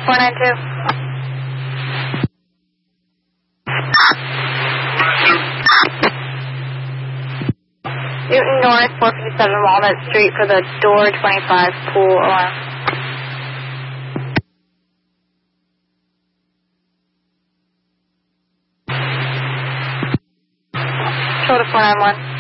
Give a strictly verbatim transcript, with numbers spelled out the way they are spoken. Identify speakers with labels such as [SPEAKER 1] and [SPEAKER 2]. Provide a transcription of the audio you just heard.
[SPEAKER 1] four nine two. Newton North, four fifty-seven Walnut Street for the door twenty-five pool alarm. Total four nine one.